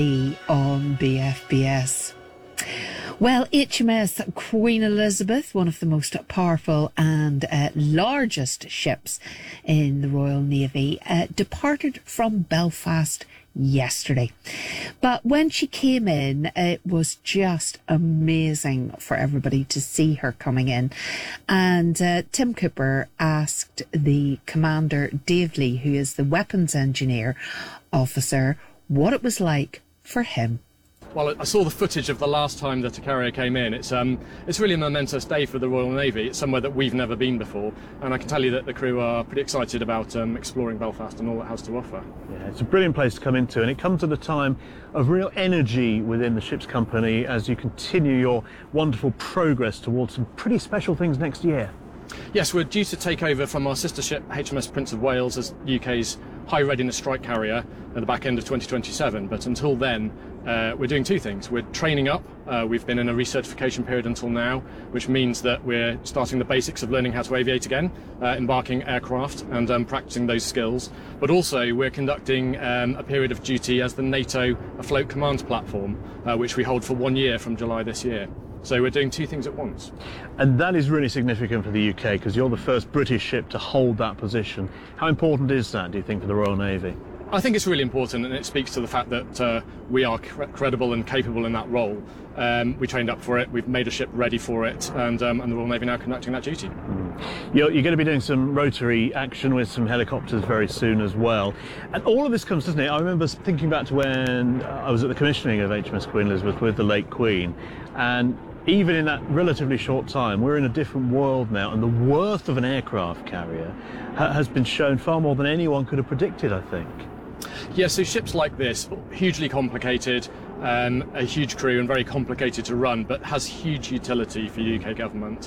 on BFBS. Well, HMS Queen Elizabeth, one of the most powerful and largest ships in the Royal Navy, departed from Belfast yesterday. But when she came in, it was just amazing for everybody to see her coming in. And Tim Cooper asked the commander, Dave Lee, who is the weapons engineer officer, what it was like for him. Well, I saw the footage of the last time that a carrier came in. It's really a momentous day for the Royal Navy. It's somewhere that we've never been before, and I can tell you that the crew are pretty excited about exploring Belfast and all it has to offer. Yeah, it's a brilliant place to come into, and it comes at a time of real energy within the ship's company as you continue your wonderful progress towards some pretty special things next year. Yes, we're due to take over from our sister ship HMS Prince of Wales as UK's high readiness strike carrier at the back end of 2027, but until then we're doing two things. We're training up. We've been in a recertification period until now, which means that we're starting the basics of learning how to aviate again, embarking aircraft and practicing those skills. But also we're conducting a period of duty as the NATO Afloat Command Platform, which we hold for 1 year from July this year. So we're doing two things at once. And that is really significant for the UK because you're the first British ship to hold that position. How important is that, do you think, for the Royal Navy? I think it's really important, and it speaks to the fact that we are credible and capable in that role. We trained up for it, we've made a ship ready for it, and the Royal Navy now conducting that duty. You're going to be doing some rotary action with some helicopters very soon as well. And all of this comes, doesn't it? I remember thinking back to when I was at the commissioning of HMS Queen Elizabeth with the late Queen, and even in that relatively short time, we're in a different world now, and the worth of an aircraft carrier has been shown far more than anyone could have predicted, I think. Yeah, so ships like this, hugely complicated, a huge crew and very complicated to run, but has huge utility for UK government.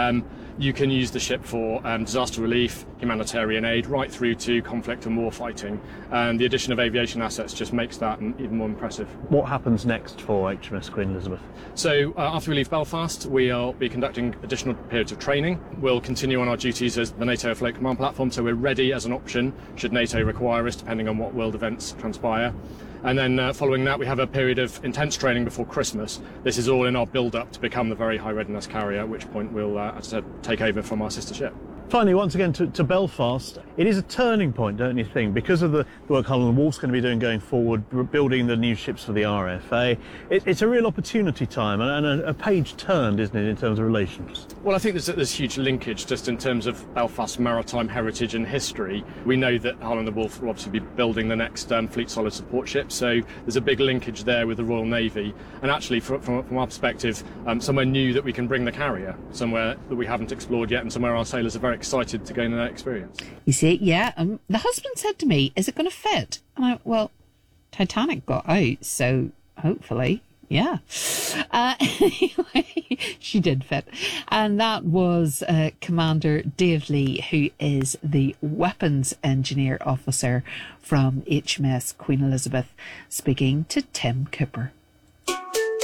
You can use the ship for disaster relief, humanitarian aid, right through to conflict and war fighting. And the addition of aviation assets just makes that even more impressive. What happens next for HMS Queen Elizabeth? So after we leave Belfast, we'll be conducting additional periods of training. We'll continue on our duties as the NATO Afloat Command Platform, so we're ready as an option should NATO require us, depending on what world events transpire. And then following that, we have a period of intense training before Christmas. This is all in our build-up to become the very high readiness carrier, at which point we'll, as I said, take over from our sister ship. Finally, once again, to Belfast, it is a turning point, don't you think? Because of the work Holland Wolff's going to be doing going forward, building the new ships for the RFA, it's a real opportunity time and a page turned, isn't it, in terms of relations? Well, I think there's huge linkage just in terms of Belfast's maritime heritage and history. We know that Holland Wolff will obviously be building the next Fleet Solid Support ship, so there's a big linkage there with the Royal Navy. And actually, from our perspective, somewhere new that we can bring the carrier, somewhere that we haven't explored yet, and somewhere our sailors are very excited to gain that experience. You see, yeah, the husband said to me, is it going to fit? And I, well, Titanic got out, so hopefully, yeah. Anyway, she did fit. And that was Commander Dave Lee, who is the weapons engineer officer from HMS Queen Elizabeth, speaking to Tim Cooper.